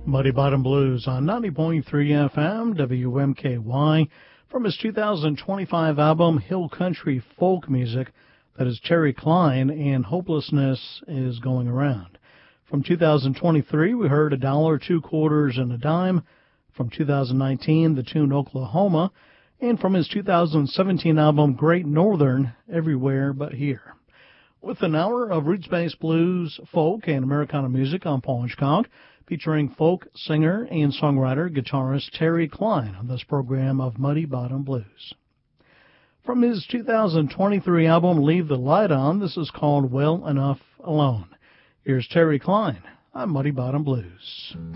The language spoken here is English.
Muddy Bottom Blues on 90.3 FM, WMKY, from his 2025 album, Hill Country Folk Music, that is Terry Klein, and Hopelessness is Going Around. From 2023, we heard $1, $2 and a dime. From 2019, the tune Oklahoma. And from his 2017 album, Great Northern, Everywhere But Here. With an hour of roots-based blues, folk, and Americana music on Paul Hitchcock, featuring folk singer and songwriter, guitarist Terry Klein on this program of Muddy Bottom Blues. From his 2023 album, Leave the Light On, this is called Well Enough Alone. Here's Terry Klein on Muddy Bottom Blues.